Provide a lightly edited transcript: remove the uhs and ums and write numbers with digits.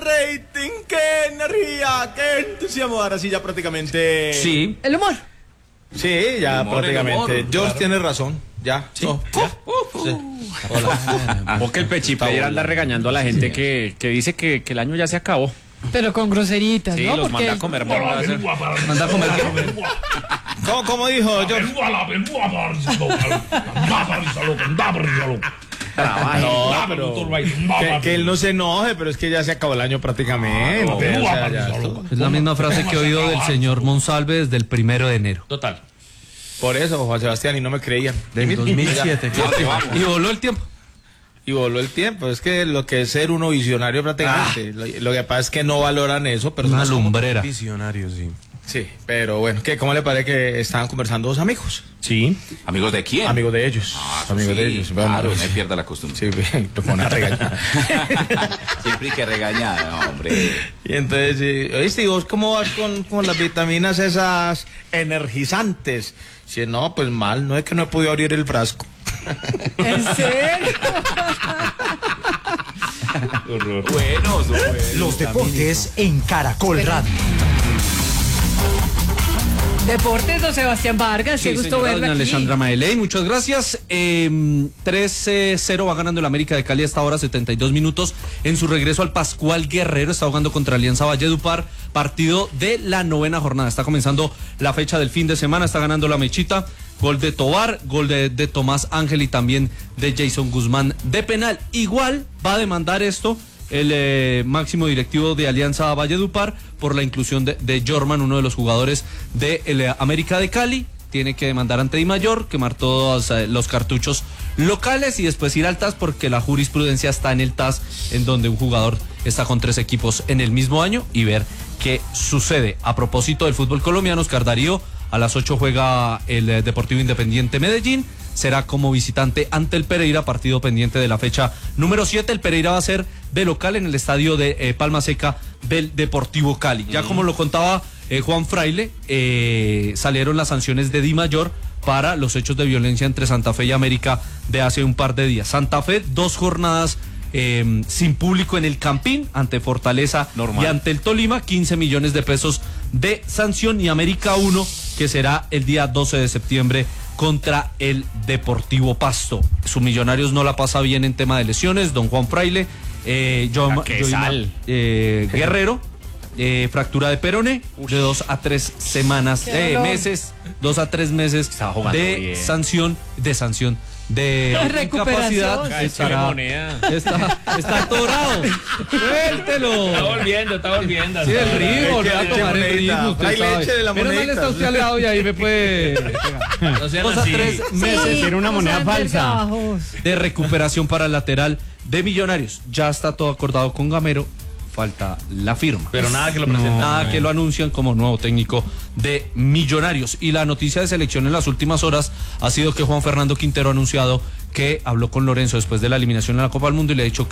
rating, qué energía, qué entusiasmo. Ahora sí, ya prácticamente. Sí. El humor. Sí, ya prácticamente. George tiene razón. Ya. Sí. No. Sí. O que el Pechiplayer anda regañando a la gente que dice que el año ya se acabó. Pero con groseritas, Sí, ¿no? los Porque manda a comer morras. Manda a comer. ¿Cómo dijo George? No, pero que él no se enoje, pero es que ya se acabó el año prácticamente. O sea, ya estuvo. Es la misma frase que he oído del señor Monsalve desde el 1 de enero. Total. Por eso, Juan Sebastián, y no me creían. Del 2007. Y voló el tiempo. Y voló el tiempo. Es que lo que es ser uno visionario prácticamente. Lo que pasa es que no valoran eso. Pero Una lumbrera. Visionario, sí. Sí, pero bueno, ¿cómo le parece que estaban conversando dos amigos? Sí. ¿Amigos de quién? Amigos de ellos. Amigos de ellos. Bueno, Claro, pues, no pierda la costumbre. sí, bien, lo ponen a regañar. Siempre hay que regañar, hombre. Y entonces, oíste, ¿y vos cómo vas con las vitaminas esas energizantes? Si no, pues mal, no es que no he podido abrir el frasco. ¿En serio? Buenos. Los deportes en Caracol Radio. Deportes, don Sebastián Vargas, qué Sí, gusto señora verla doña aquí. Alessandra Maeley, muchas gracias. 3-0 va ganando el América de Cali hasta ahora, 72 minutos. En su regreso al Pascual Guerrero, está jugando contra Alianza Valledupar, partido de la 9ª jornada. Está comenzando la fecha del fin de semana, está ganando la Mechita. Gol de Tobar, gol de Tomás Ángel y también de Jason Guzmán de penal. Igual va a demandar esto el máximo directivo de Alianza Valledupar por la inclusión de Jorman, uno de los jugadores de América de Cali. Tiene que demandar ante Dimayor, quemar todos los cartuchos locales y después ir al TAS, porque la jurisprudencia está en el TAS, en donde un jugador está con 3 equipos en el mismo año, y ver qué sucede. A propósito del fútbol colombiano, Oscar Darío a las 8 juega el Deportivo Independiente Medellín. Será como visitante ante el Pereira, partido pendiente de la fecha número 7. El Pereira va a ser de local en el estadio de Palma Seca del Deportivo Cali. Ya como lo contaba Juan Fraile, salieron las sanciones de Dimayor para los hechos de violencia entre Santa Fe y América de hace un par de días. Santa Fe, 2 jornadas sin público en el Campín, ante Fortaleza Normal. y ante el Tolima, 15 millones de pesos de sanción, y América 1, que será el día 12 de septiembre contra el Deportivo Pasto. Su Millonarios no la pasa bien en tema de lesiones, don Juan Fraile, Guerrero, fractura de peroné, de 2 a 3 semanas, meses, 2 a 3 meses de sanción, de Recuperación. incapacidad. Está atorado. Suéltelo. Está volviendo. Sí, el ritmo, le va a tomar el ritmo. Usted Hay sabe. leche de la Menos mal monedita. está usted al lado y ahí me puede. 2 a 3 meses Era una moneda falsa. de recuperación para el lateral de Millonarios. Ya está todo acordado con Gamero. Falta la firma. Pero nada que lo presenten. Nada que lo anuncian como nuevo técnico de Millonarios. Y la noticia de selección en las últimas horas ha sido que Juan Fernando Quintero ha anunciado que habló con Lorenzo después de la eliminación en la Copa del Mundo y le ha dicho